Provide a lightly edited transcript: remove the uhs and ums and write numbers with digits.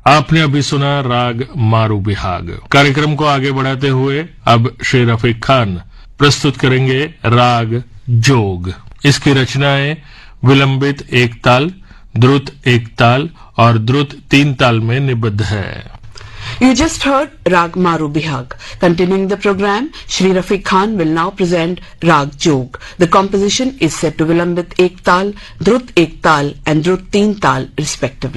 आपने अभी सुना राग मारू बिहाग। कार्यक्रम को आगे बढ़ाते हुए अब श्री रफीक खान प्रस्तुत करेंगे राग जोग। इसकी रचनाएं विलंबित एक ताल, द्रुत एक ताल और द्रुत 3 ताल में निबद्ध है। You just heard Rag Maru Bihag. Continuing the program, Shri Rafiq Khan will now present Rag Jog. The composition is set to Vilambit Ek Tal, Drut Ek Tal and Drut 3 Tal respectively.